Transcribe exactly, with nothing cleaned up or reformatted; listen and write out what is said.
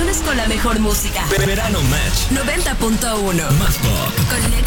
vacaciones con la mejor música. Verano Match noventa punto uno. Más pop. Conecta